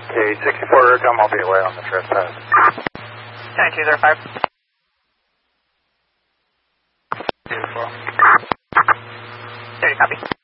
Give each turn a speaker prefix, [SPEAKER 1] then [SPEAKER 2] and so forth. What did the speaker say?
[SPEAKER 1] Okay, 64 Aircom, I'll be away on the trespass.
[SPEAKER 2] 9205.
[SPEAKER 1] Beautiful.
[SPEAKER 2] 30 copy.